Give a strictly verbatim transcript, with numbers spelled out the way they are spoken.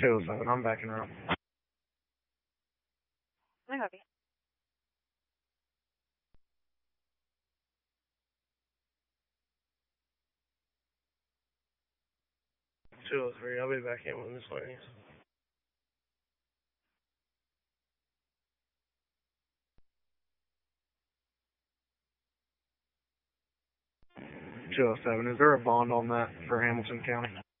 two oh seven, I'm backing her up. I copy. two oh three, I'll be back in with miscellaneous. two oh seven, is there a bond on that for Hamilton County?